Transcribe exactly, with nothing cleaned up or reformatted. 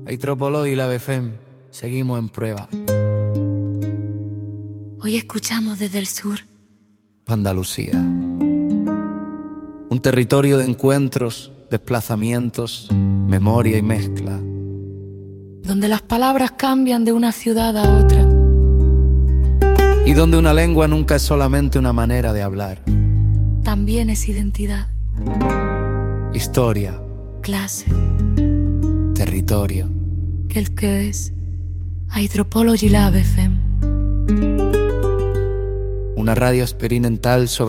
Hay Tropolo y la B F E M, seguimos en prueba. Hoy escuchamos desde el sur Andalucía, un territorio de encuentros, desplazamientos, memoria y mezcla, donde las palabras cambian de una ciudad a otra y donde una lengua nunca es solamente una manera de hablar. También es identidad, historia, clase, territorio. El que es Hydropology la B F E M. Una radio experimental sobre